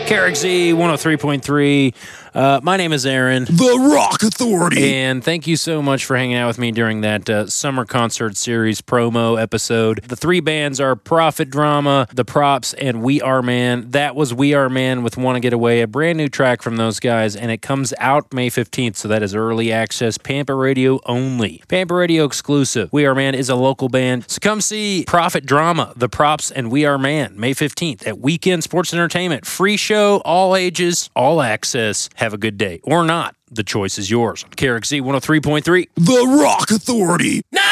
KRXZ 103.3. My name is Aaron. The Rock Authority. And thank you so much for hanging out with me during that summer concert series promo episode. The three bands are Prophet Drama, The Props, and We Are Man. That was We Are Man with Wanna Get Away, a brand new track from those guys, and it comes out May 15th, so that is early access, Pampa Radio only. Pampa Radio exclusive. We Are Man is a local band, so come see Prophet Drama, The Props, and We Are Man, May 15th at Weekend Sports Entertainment. Free show, all ages, all access. Have a good day. Or not. The choice is yours. KRXZ 103.3. The Rock Authority. Nah!